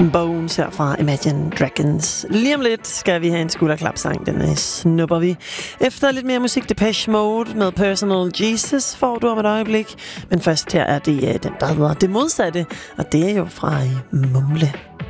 Bones her fra Imagine Dragons. Lige om lidt skal vi have en skulderklapsang. Den snupper vi. Efter lidt mere musik, Depeche Mode med Personal Jesus får du om et øjeblik. Men først her er det den, der hedder Det Modsatte. Og det er jo fra Mumle.